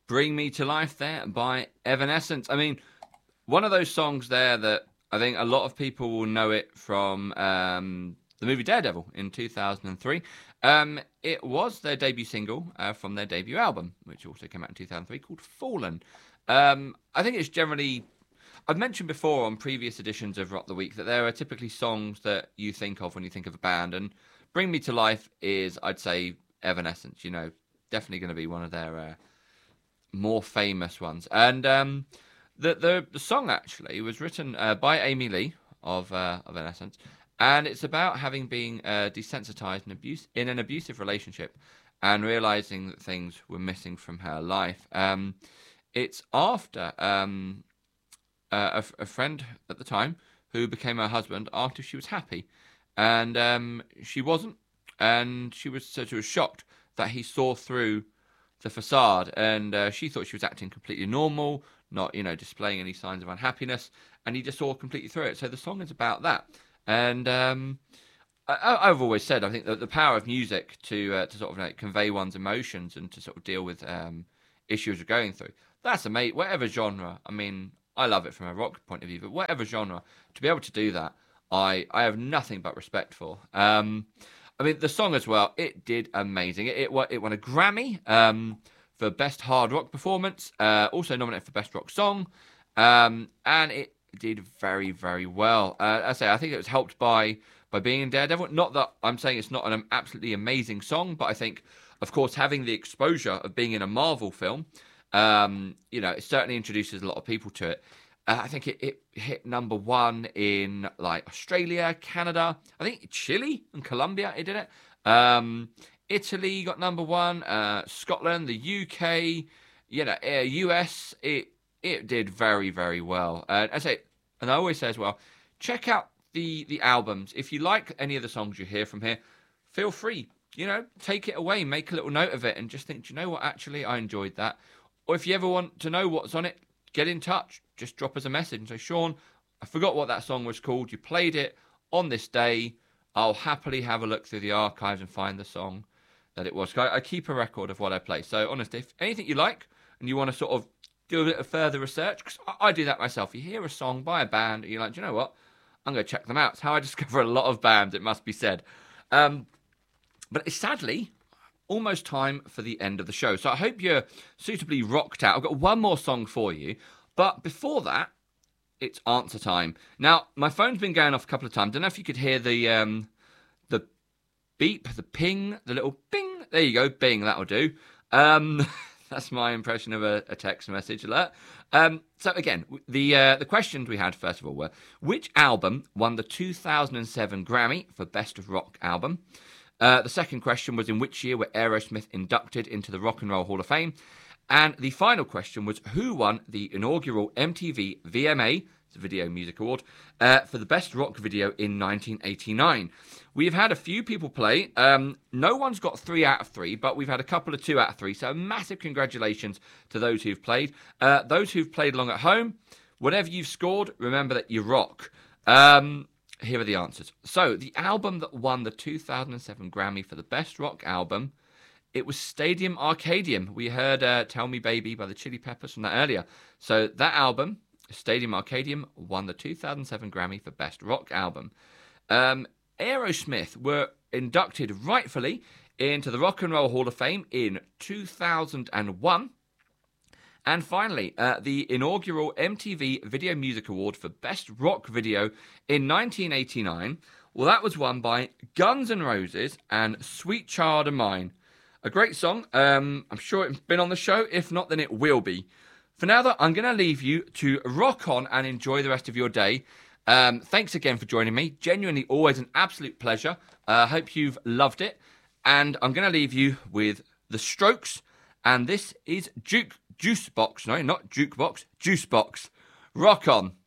Bring Me to Life there by Evanescence. I mean, one of those songs there that I think a lot of people will know it from the movie Daredevil in 2003. It was their debut single from their debut album, which also came out in 2003, called Fallen. I think it's generally... I've mentioned before on previous editions of Rock the Week that there are typically songs that you think of when you think of a band, and Bring Me to Life is, I'd say, Evanescence. You know, definitely going to be one of their more famous ones. And the song actually was written by Amy Lee of Evanescence, and it's about having been desensitized in an abusive relationship and realizing that things were missing from her life. It's after a friend at the time who became her husband after she was happy, and she wasn't, and she was shocked that he saw through the facade, and she thought she was acting completely normal, not displaying any signs of unhappiness, and he just saw completely through it. So the song is about that, and I've always said I think that the power of music to sort of convey one's emotions and to sort of deal with issues you're going through. That's amazing. Whatever genre, I mean, I love it from a rock point of view, but whatever genre, to be able to do that, I have nothing but respect for. I mean, the song as well, it did amazing. It won a Grammy for Best Hard Rock Performance, also nominated for Best Rock Song, and it did very, very well. I think it was helped by being in Daredevil. Not that I'm saying it's not an absolutely amazing song, but I think, of course, having the exposure of being in a Marvel film, it certainly introduces a lot of people to it. I think it hit number one in like Australia, Canada, I think Chile and Colombia. It did it. Italy got number one. Scotland, the UK, US. It did very, very well. And I always say as well, check out the albums. If you like any of the songs you hear from here, feel free. Take it away, make a little note of it, and just think, do you know what? Actually, I enjoyed that. Or if you ever want to know what's on it, get in touch. Just drop us a message and say, Sean, I forgot what that song was called. You played it on this day. I'll happily have a look through the archives and find the song that it was. I keep a record of what I play. So honestly, if anything you like and you want to sort of do a bit of further research, because I do that myself. You hear a song by a band and you're like, do you know what? I'm going to check them out. It's how I discover a lot of bands, it must be said. But it's sadly almost time for the end of the show. So I hope you're suitably rocked out. I've got one more song for you. But before that, it's answer time. Now, my phone's been going off a couple of times. Don't know if you could hear the beep, the ping, the little ping. There you go, bing, that'll do. That's my impression of a text message alert. So again, the questions we had, first of all, were, which album won the 2007 Grammy for Best of Rock Album? The second question was, in which year were Aerosmith inducted into the Rock and Roll Hall of Fame? And the final question was, who won the inaugural MTV VMA, the Video Music Award, for the Best Rock Video in 1989? We've had a few people play. No one's got 3 out of 3, but we've had a couple of 2 out of 3. So massive congratulations to those who've played. Those who've played along at home, whatever you've scored, remember that you rock. Here are the answers. So the album that won the 2007 Grammy for the Best Rock Album, it was Stadium Arcadium. We heard Tell Me Baby by the Chili Peppers from that earlier. So that album, Stadium Arcadium, won the 2007 Grammy for Best Rock Album. Aerosmith were inducted rightfully into the Rock and Roll Hall of Fame in 2001. And finally, the inaugural MTV Video Music Award for Best Rock Video in 1989. Well, that was won by Guns N' Roses and Sweet Child of Mine. A great song. I'm sure it's been on the show. If not, then it will be. For now, though, I'm going to leave you to rock on and enjoy the rest of your day. Thanks again for joining me. Genuinely, always an absolute pleasure. Hope you've loved it. And I'm going to leave you with The Strokes. And this is Juicebox. No, not Jukebox. Juicebox. Rock on.